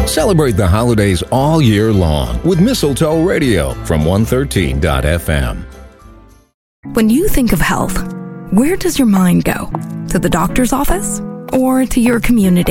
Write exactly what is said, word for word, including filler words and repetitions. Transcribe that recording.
Celebrate the holidays all year long with Mistletoe Radio from one thirteen dot f m. When you think of health, where does your mind go? To the doctor's office or to your community?